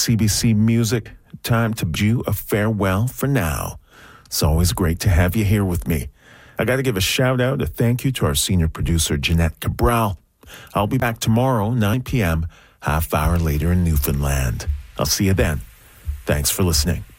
CBC Music. Time to bid you a farewell for now. It's always great to have you here with me. I got to give a shout out, a thank you to our senior producer, Jeanette Cabral. I'll be back tomorrow, 9 p.m., half hour later in Newfoundland. I'll see you then. Thanks for listening.